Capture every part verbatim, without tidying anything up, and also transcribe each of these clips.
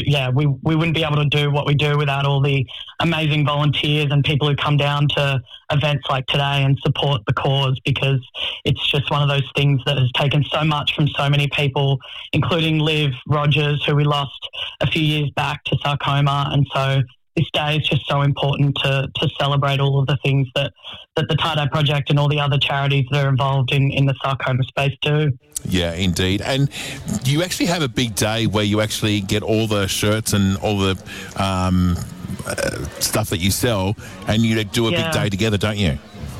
yeah, we, we wouldn't be able to do what we do without all the amazing volunteers and people who come down to events like today and support the cause, because it's just one of those things that has taken so much from so many people, including Liv Rogers, who we lost a few years back to sarcoma. And so this day is just so important to to celebrate all of the things that, that the Tie-Dye Project and all the other charities that are involved in, in the sarcoma space do. Yeah, indeed. And you actually have a big day where you actually get all the shirts and all the um, uh, stuff that you sell, and you do a yeah. big day together, don't you?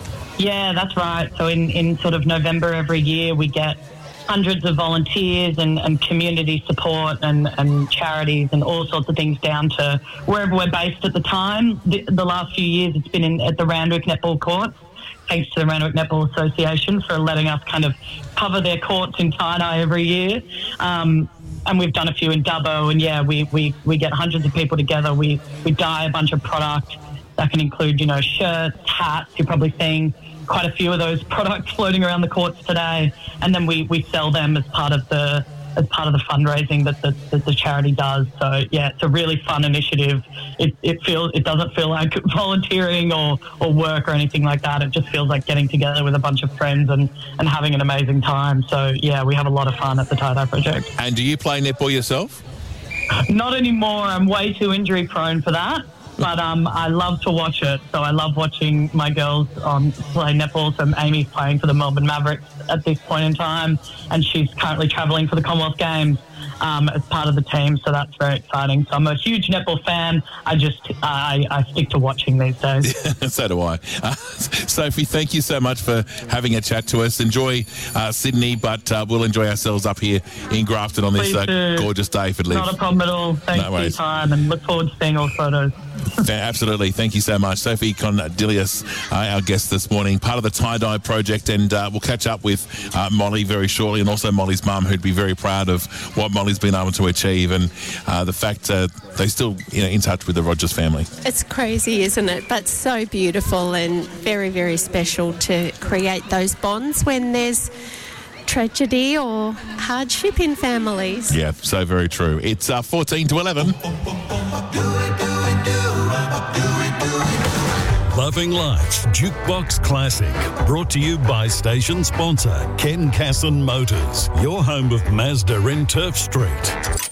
Yeah, that's right. So in, in sort of November every year, we get hundreds of volunteers and, and community support and, and charities and all sorts of things down to wherever we're based at the time. The, the last few years it's been in, at the Randwick Netball Courts, thanks to the Randwick Netball Association for letting us kind of cover their courts in tie-dye every year. Um, and we've done a few in Dubbo, and yeah, we, we, we get hundreds of people together. We, we dye a bunch of product that can include, you know, shirts, hats. You're probably seeing quite a few of those products floating around the courts today, and then we, we sell them as part of the as part of the fundraising that the, that the charity does. So yeah, it's a really fun initiative. It it feels it doesn't feel like volunteering or, or work or anything like that. It just feels like getting together with a bunch of friends and, and having an amazing time. So yeah, we have a lot of fun at the Tie-Dye Project. And do you play netball yourself? Not anymore. I'm way too injury prone for that. But um, I love to watch it. So I love watching my girls um, play netball. So Amy's playing for the Melbourne Mavericks at this point in time, and she's currently travelling for the Commonwealth Games um, as part of the team. So that's very exciting. So I'm a huge netball fan. I just I, I stick to watching these days. So do I. Uh, Sophie, thank you so much for having a chat to us. Enjoy uh, Sydney, but uh, we'll enjoy ourselves up here in Grafton on this uh, gorgeous day for Liv. Not a problem at all. Thanks no for your time, and look forward to seeing all the photos. Absolutely. Thank you so much. Sophie Condilius, uh, our guest this morning, part of the Tie-Dye Project, and uh, we'll catch up with uh, Molly very shortly, and also Molly's mum, who'd be very proud of what Molly's been able to achieve, and uh, the fact uh, they're still you know, in touch with the Rogers family. It's crazy, isn't it? But so beautiful and very, very special to create those bonds when there's tragedy or hardship in families. Yeah, so very true. It's uh, fourteen to eleven. Loving Life's Jukebox Classic, brought to you by station sponsor Ken Casson Motors, your home of Mazda in Turf Street.